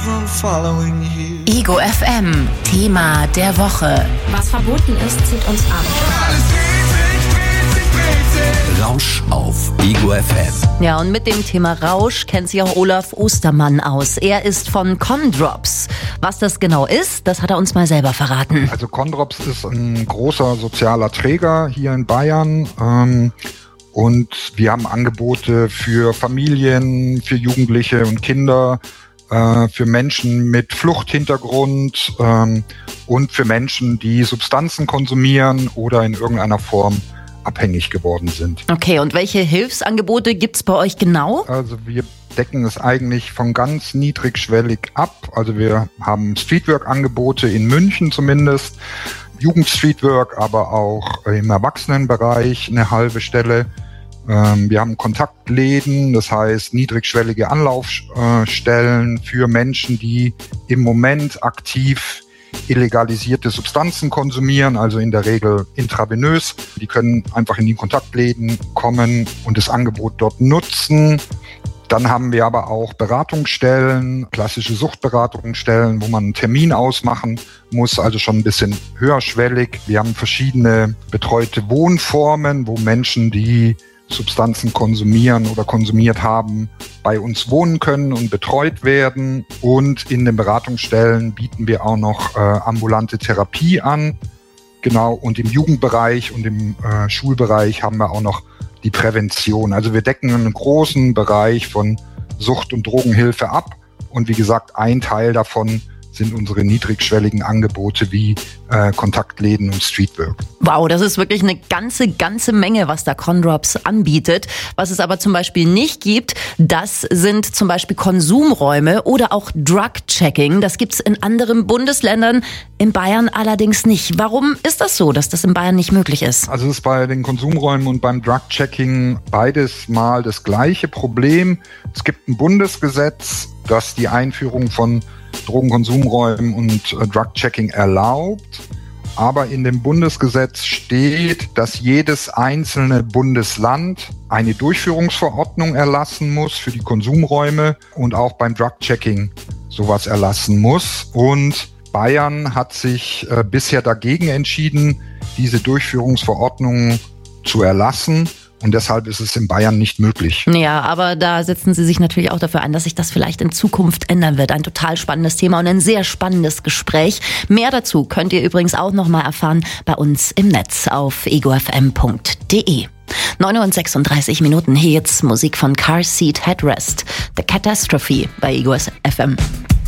from following you. Ego FM, Thema der Woche. Was verboten ist, zieht uns an. Rausch auf Ego FM. Ja, und mit dem Thema Rausch kennt sich auch Olaf Ostermann aus. Er ist von Condrops. Was das genau ist, das hat er uns mal selber verraten. Also Condrops ist ein großer sozialer Träger hier in Bayern. Und wir haben Angebote für Familien, für Jugendliche und Kinder, für Menschen mit Fluchthintergrund und für Menschen, die Substanzen konsumieren oder in irgendeiner Form abhängig geworden sind. Okay, und welche Hilfsangebote gibt's bei euch genau? Also wir decken es eigentlich von ganz niedrigschwellig ab. Also wir haben Streetwork-Angebote in München zumindest, Jugendstreetwork, aber auch im Erwachsenenbereich eine halbe Stelle. Wir haben Kontaktläden, das heißt niedrigschwellige Anlaufstellen für Menschen, die im Moment aktiv illegalisierte Substanzen konsumieren, also in der Regel intravenös. Die können einfach in die Kontaktläden kommen und das Angebot dort nutzen. Dann haben wir aber auch Beratungsstellen, klassische Suchtberatungsstellen, wo man einen Termin ausmachen muss, also schon ein bisschen höherschwellig. Wir haben verschiedene betreute Wohnformen, wo Menschen, die Substanzen konsumieren oder konsumiert haben, bei uns wohnen können und betreut werden. Und in den Beratungsstellen bieten wir auch noch ambulante Therapie an. Genau, und im Jugendbereich und im Schulbereich haben wir auch noch die Prävention. Also wir decken einen großen Bereich von Sucht- und Drogenhilfe ab. Und wie gesagt, ein Teil davon sind unsere niedrigschwelligen Angebote wie Kontaktläden und Streetwork. Wow, das ist wirklich eine ganze Menge, was da Condrops anbietet. Was es aber zum Beispiel nicht gibt, das sind zum Beispiel Konsumräume oder auch Drug-Checking. Das gibt's in anderen Bundesländern, in Bayern allerdings nicht. Warum ist das so, dass das in Bayern nicht möglich ist? Also es ist bei den Konsumräumen und beim Drug-Checking beides mal das gleiche Problem. Es gibt ein Bundesgesetz, das die Einführung von Drogenkonsumräumen und Drug-Checking erlaubt. Aber in dem Bundesgesetz steht, dass jedes einzelne Bundesland eine Durchführungsverordnung erlassen muss für die Konsumräume und auch beim Drug-Checking sowas erlassen muss. Und Bayern hat sich bisher dagegen entschieden, diese Durchführungsverordnung zu erlassen. Und deshalb ist es in Bayern nicht möglich. Ja, aber da setzen Sie sich natürlich auch dafür ein, dass sich das vielleicht in Zukunft ändern wird. Ein total spannendes Thema und ein sehr spannendes Gespräch. Mehr dazu könnt ihr übrigens auch noch mal erfahren bei uns im Netz auf egofm.de. 9:36 Hier jetzt Musik von Car Seat Headrest, The Catastrophe bei Ego FM.